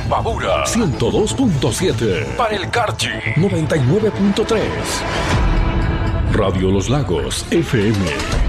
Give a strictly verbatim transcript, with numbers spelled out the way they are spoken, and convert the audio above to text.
Imbabura ciento dos punto siete. Para el Carchi noventa y nueve punto tres. Radio Los Lagos F M.